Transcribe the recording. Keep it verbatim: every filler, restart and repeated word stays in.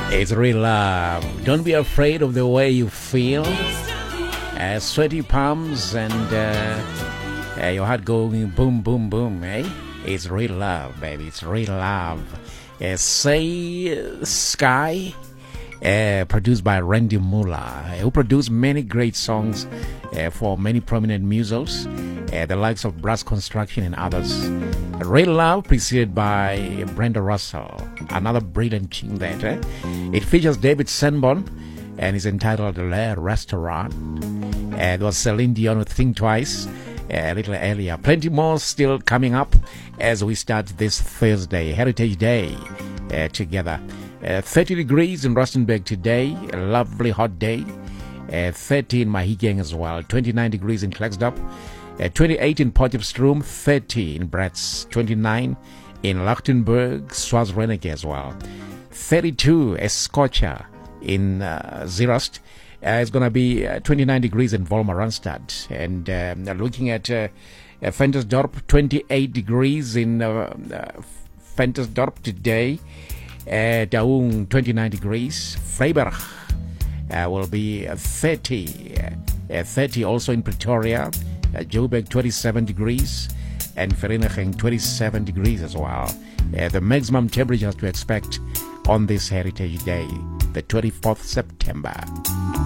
It's real love. Don't be afraid of the way you feel. Uh, sweaty palms and uh, uh, your heart going boom, boom, boom, eh? It's real love, baby. It's real love. Uh, Say Sky, uh, produced by Randy Muller, who produced many great songs uh, for many prominent musos, uh, the likes of Brass Construction and others. Real Love, preceded by Brenda Russell, another brilliant tune that. Eh? It features David Sanborn and is entitled Le Restaurant. Uh, it was Celine Dion with Think Twice uh, a little earlier. Plenty more still coming up as we start this Thursday, Heritage Day, uh, together. Uh, thirty degrees in Rustenburg today, a lovely hot day. Uh, thirty in Mahikeng as well, twenty-nine degrees in Klerksdorp. Uh, twenty-eight in Potchefstroom, thirty in Bratz, twenty-nine in Lichtenberg, Swansreneke as well, thirty-two Escocia in uh, Zeerast. Uh, it's going to be uh, twenty-nine degrees in Volmer Randstad. And um, looking at uh, uh, Ventersdorp, twenty-eight degrees in uh, uh, Ventersdorp today. Uh, Daung, twenty-nine degrees. Freiburg uh, will be uh, thirty. Uh, thirty also in Pretoria. Uh, Joburg, twenty-seven degrees, and Vereeniging, twenty-seven degrees as well. Uh, the maximum temperatures to expect on this Heritage Day, the twenty-fourth of September.